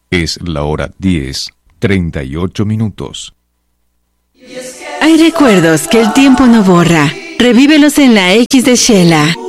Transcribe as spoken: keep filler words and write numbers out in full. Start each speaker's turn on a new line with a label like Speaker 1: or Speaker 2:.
Speaker 1: Es la hora diez, treinta y ocho minutos.
Speaker 2: Hay recuerdos que el tiempo no borra. Revívelos en la X de Shela.